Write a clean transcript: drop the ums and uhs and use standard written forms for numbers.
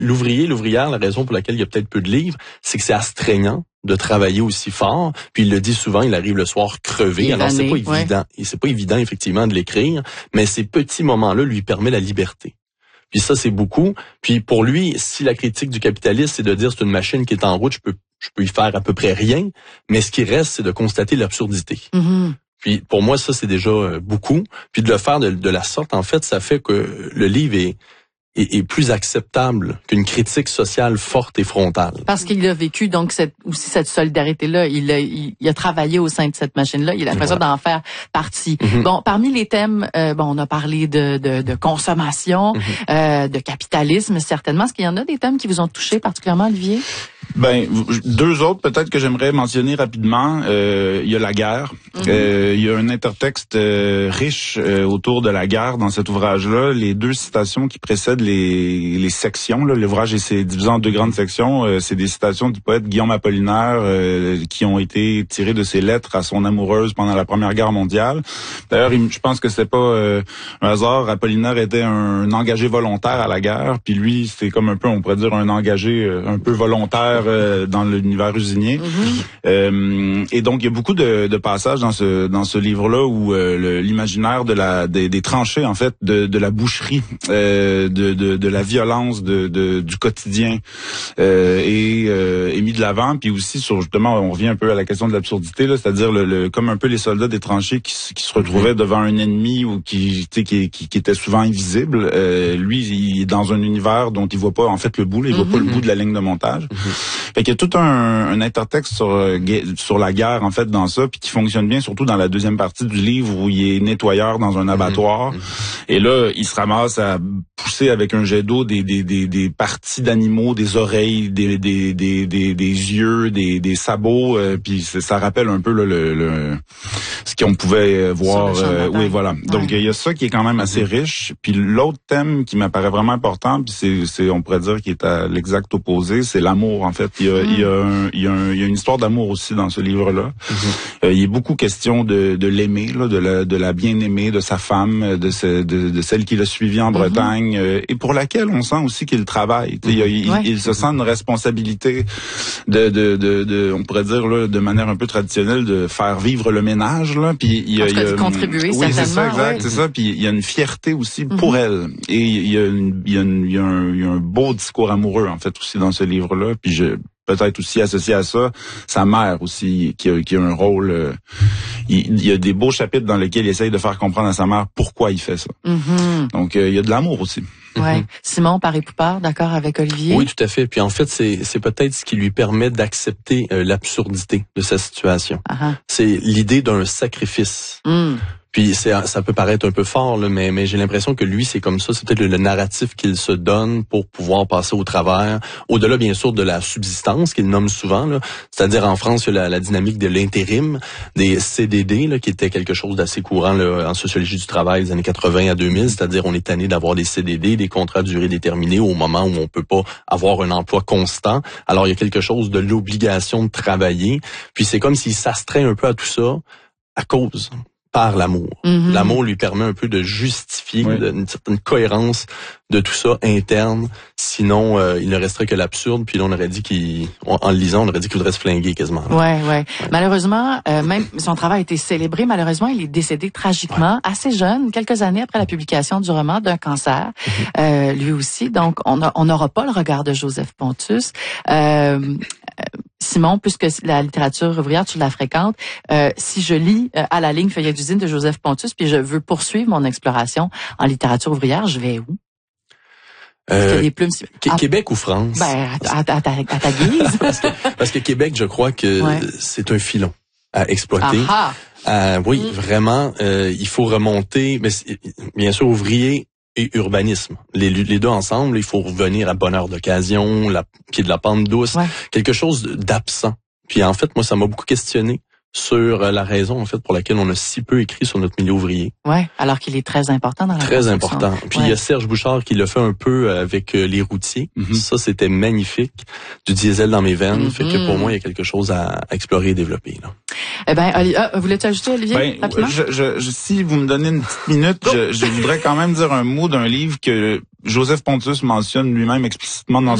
l'ouvrière, la raison pour laquelle il y a peut-être peu de livres, c'est que c'est astreignant de travailler aussi fort. Puis il le dit souvent, il arrive le soir crevé. Alors c'est pas évident. Et c'est pas évident effectivement de l'écrire, mais ces petits moments-là lui permettent la liberté. Puis ça, c'est beaucoup. Puis pour lui, si la critique du capitalisme, c'est de dire c'est une machine qui est en route, je peux y faire à peu près rien, mais ce qui reste, c'est de constater l'absurdité. Mm-hmm. Puis pour moi, ça, c'est déjà beaucoup. Puis de le faire de la sorte, en fait, ça fait que le livre est plus acceptable qu'une critique sociale forte et frontale. Parce qu'il a vécu donc cette solidarité-là, il a travaillé au sein de cette machine-là, il a l'impression d'en faire partie. Mm-hmm. Bon, parmi les thèmes, on a parlé de consommation, de capitalisme, certainement. Est-ce qu'il y en a des thèmes qui vous ont touché particulièrement, Olivier? Ben, deux autres peut-être que j'aimerais mentionner rapidement. Il y a la guerre. Il y a un intertexte riche autour de la guerre dans cet ouvrage-là. Les deux citations qui précèdent les sections, là, l'ouvrage est divisé en deux grandes sections. C'est des citations du poète Guillaume Apollinaire qui ont été tirées de ses lettres à son amoureuse pendant la Première Guerre mondiale. D'ailleurs, je pense que c'était pas un hasard. Apollinaire était un engagé volontaire à la guerre, puis lui, c'est comme un peu, on pourrait dire, un engagé un peu volontaire dans l'univers usinier. Et donc, il y a beaucoup de passages dans ce livre-là où l'imaginaire des tranchées, en fait, de la boucherie, de la violence du quotidien est mis de l'avant. Puis aussi, justement, on revient un peu à la question de l'absurdité, là, c'est-à-dire comme un peu les soldats des tranchées qui se retrouvaient devant un ennemi ou qui était souvent invisible. Lui, il est dans un univers dont il voit pas, en fait, le bout. Là, il voit pas le bout de la ligne de montage. Fait qu'il y a tout un intertexte sur la guerre, en fait, dans ça, puis qui fonctionne bien, surtout dans la deuxième partie du livre où il est nettoyeur dans un abattoir. Et là, il se ramasse à pousser avec un jet d'eau des parties d'animaux, des oreilles, des yeux, des sabots, puis ça rappelle un peu là, ce qu'on pouvait voir. Oui, voilà. Donc il y a ça qui est quand même assez riche. Puis l'autre thème qui m'apparaît vraiment important, puis c'est on pourrait dire qui est à l'exact opposé, c'est l'amour, en fait. Il y a une histoire d'amour aussi dans ce livre-là. Il y a beaucoup question de l'aimer, là, de la bien-aimée, de sa femme, de celle qui l'a suivi en Bretagne, et pour laquelle on sent aussi qu'il travaille. Il se sent une responsabilité on pourrait dire là, de manière un peu traditionnelle, de faire vivre le ménage. Là. Puis il y a contribuer, oui, c'est ça, ouais. exact, c'est ça. Puis il y a une fierté aussi pour elle, et il y a un beau discours amoureux, en fait, aussi dans ce livre-là. Puis peut-être aussi associé à ça, sa mère aussi, qui a un rôle. Il y a des beaux chapitres dans lesquels il essaye de faire comprendre à sa mère pourquoi il fait ça. Donc, il y a de l'amour aussi. Ouais. Simon, Paré-Poupard, d'accord avec Olivier? Oui, tout à fait. Puis en fait, c'est peut-être ce qui lui permet d'accepter l'absurdité de sa situation. C'est l'idée d'un sacrifice. Puis ça peut paraître un peu fort, là, mais j'ai l'impression que lui, c'est comme ça. C'est peut-être le narratif qu'il se donne pour pouvoir passer au travers. Au-delà, bien sûr, de la subsistance qu'il nomme souvent, là. C'est-à-dire, en France, il y a la dynamique de l'intérim, des CDD, là, qui était quelque chose d'assez courant, là, en sociologie du travail des années 80 à 2000. C'est-à-dire, on est tanné d'avoir des CDD, des contrats à durée déterminée au moment où on peut pas avoir un emploi constant. Alors, il y a quelque chose de l'obligation de travailler. Puis c'est comme s'il s'astreint un peu à tout ça à cause par l'amour. L'amour lui permet un peu de justifier une certaine cohérence de tout ça interne. Sinon, il ne resterait que l'absurde. Puis là, on aurait dit en le lisant, on aurait dit qu'il voudrait se flinguer quasiment. Ouais. Malheureusement, même son travail a été célébré. Malheureusement, il est décédé tragiquement, assez jeune, quelques années après la publication du roman, d'un cancer. Lui aussi. Donc, on n'aura pas le regard de Joseph Pontus. Simon, puisque la littérature ouvrière, tu la fréquentes, si je lis à la ligne Feuillet d'usine de Joseph Pontus, puis je veux poursuivre mon exploration en littérature ouvrière, je vais où? Des plumes... Québec ou France? Ben, à ta guise. parce que Québec, je crois que c'est un filon à exploiter. Oui, vraiment, il faut remonter, mais bien sûr, ouvrier et urbanisme. Les deux ensemble, il faut revenir à bonheur d'occasion, qui est de la pente douce, quelque chose d'absent. Puis en fait, moi, ça m'a beaucoup questionné sur la raison, en fait, pour laquelle on a si peu écrit sur notre milieu ouvrier. Ouais, alors qu'il est très important dans la Très important. Puis il y a Serge Bouchard qui l'a fait un peu avec les routiers. Ça, c'était magnifique. Du diesel dans mes veines. Fait que pour moi, il y a quelque chose à explorer et développer, là. Eh ben, voulais-tu ajouter, Olivier, rapidement? Si vous me donnez une petite minute, je voudrais quand même dire un mot d'un livre que Joseph Pontus mentionne lui-même explicitement dans